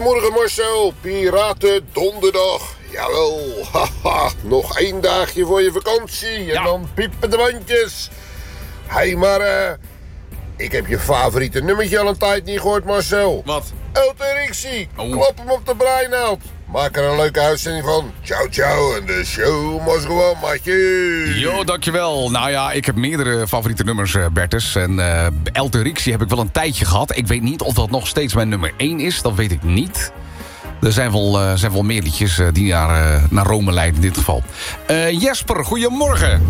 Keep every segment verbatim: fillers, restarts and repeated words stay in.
Goedemorgen Marcel, Piraten Donderdag. Jawel, haha, nog één dagje voor je vakantie en ja. Dan piepen de bandjes. Hé, hey, maar uh, ik heb je favoriete nummertje al een tijd niet gehoord, Marcel. Wat? El Terixi, oh. Klap hem op de breinaald. Maak er een leuke uitzending van. Ciao, ciao, en de show must go on, maatje. Jo, dankjewel. Nou ja, ik heb meerdere favoriete nummers, uh, Bertus. En uh, El Terixi heb ik wel een tijdje gehad. Ik weet niet of dat nog steeds mijn nummer één is. Dat weet ik niet. Er zijn wel, uh, zijn wel meer liedjes uh, die naar, uh, naar Rome leiden in dit geval. Uh, Jesper, goedemorgen.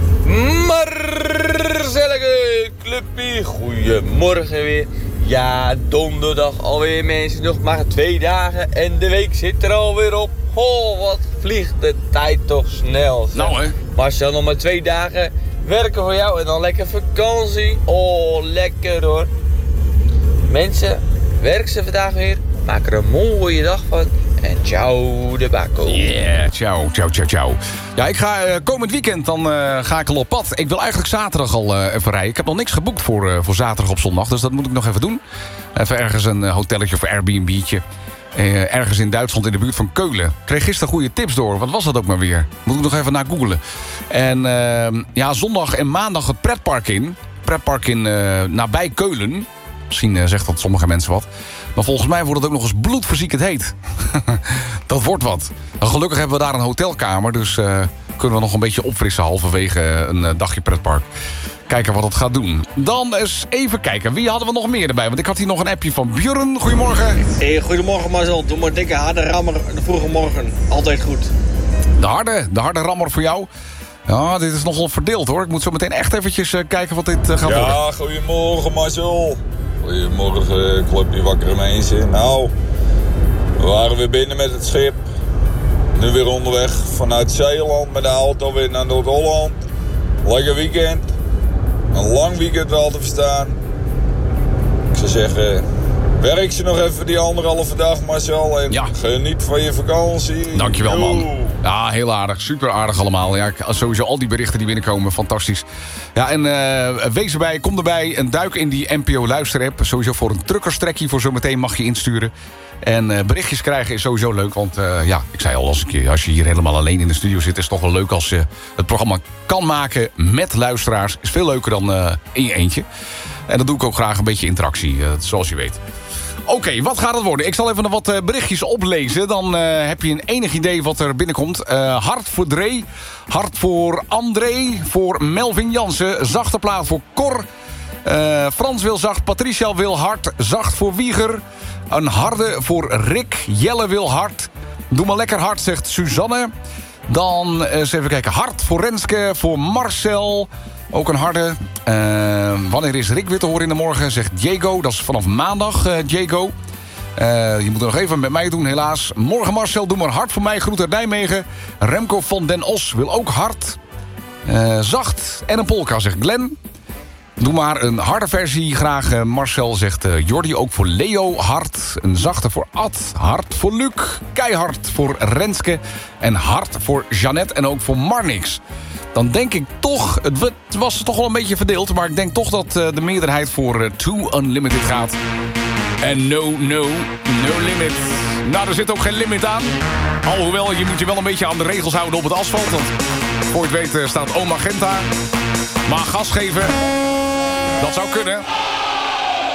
Marcellige clubpie, goedemorgen weer. Ja, donderdag alweer mensen, nog maar twee dagen en de week zit er alweer op. Oh, wat vliegt de tijd toch snel. Zeg. Nou hè. Marcel, nog maar twee dagen werken voor jou en dan lekker vakantie. Oh, lekker hoor. Mensen, werk ze vandaag weer, maak er een mooie dag van. En ciao de bako. Yeah, ciao, ciao, ciao, ciao. Ja, ik ga uh, komend weekend, dan uh, ga ik al op pad. Ik wil eigenlijk zaterdag al uh, even rijden. Ik heb nog niks geboekt voor, uh, voor zaterdag op zondag. Dus dat moet ik nog even doen. Even ergens een uh, hotelletje of Airbnb'tje. Uh, ergens in Duitsland in de buurt van Keulen. Ik kreeg gisteren goede tips door. Wat was dat ook maar weer? Moet ik nog even naar googlen. En uh, ja, zondag en maandag het pretpark in. Pretpark in uh, nabij Keulen. Misschien uh, zegt dat sommige mensen wat. Maar volgens mij wordt het ook nog eens bloedverziekend heet. Dat wordt wat. Gelukkig hebben we daar een hotelkamer. Dus uh, kunnen we nog een beetje opfrissen halverwege een uh, dagje pretpark. Kijken wat het gaat doen. Dan eens even kijken. Wie hadden we nog meer erbij? Want ik had hier nog een appje van Björn. Goedemorgen. Hey, goedemorgen Marcel. Doe maar dikke harde rammer de vroege morgen. Altijd goed. De harde, de harde rammer voor jou. Ja, dit is nogal verdeeld hoor. Ik moet zo meteen echt eventjes uh, kijken wat dit uh, gaat ja, worden. Ja, goedemorgen Marcel. Goedemorgen, clubje wakkere mensen. Nou, we waren weer binnen met het schip. Nu weer onderweg vanuit Zeeland met de auto weer naar Noord-Holland. Lekker weekend. Een lang weekend wel te verstaan. Ik zou zeggen, werk ze nog even die anderhalve dag Marcel. En ja. Geniet van je vakantie. Dankjewel man. Ja, heel aardig. Super aardig allemaal. Ja, sowieso al die berichten die binnenkomen. Fantastisch. Ja, en uh, wees erbij. Kom erbij. Een duik in die N P O luisterapp. Sowieso voor een truckerstrekkie. Voor zometeen mag je insturen. En uh, berichtjes krijgen is sowieso leuk. Want uh, ja, ik zei al eens een keer. Als je hier helemaal alleen in de studio zit. Is het toch wel leuk als je het programma kan maken met luisteraars. Is veel leuker dan uh, in je eentje. En dat doe ik ook graag een beetje interactie. Uh, zoals je weet. Oké, okay, wat gaat het worden? Ik zal even nog wat berichtjes oplezen. Dan uh, heb je een enig idee wat er binnenkomt. Uh, hart voor Dree. Hart voor André. Voor Melvin Jansen. Zachte plaat voor Cor. Uh, Frans wil zacht. Patricia wil hard. Zacht voor Wieger. Een harde voor Rick. Jelle wil hard. Doe maar lekker hard, zegt Suzanne. Dan uh, eens even kijken. Hard voor Renske. Voor Marcel. Ook een harde. Uh, wanneer is Rick weer te horen in de morgen? Zegt Diego. Dat is vanaf maandag, uh, Diego. Uh, je moet er nog even met mij doen, helaas. Morgen Marcel, doe maar hard voor mij. Groet uit Nijmegen. Remco van den Os wil ook hard. Uh, zacht. En een polka, zegt Glenn. Doe maar een harde versie. Graag uh, Marcel, zegt uh, Jordi. Ook voor Leo, hard. Een zachte voor Ad. Hard voor Luc. Keihard voor Renske. En hard voor Jeannette. En ook voor Marnix. Dan denk ik toch, het was toch wel een beetje verdeeld... maar ik denk toch dat uh, de meerderheid voor uh, Too Unlimited gaat. En no, no, no limit. Nou, er zit ook geen limit aan. Alhoewel, je moet je wel een beetje aan de regels houden op het asfalt... want voor je het weet uh, staat oma Genta. Maar gas geven, dat zou kunnen...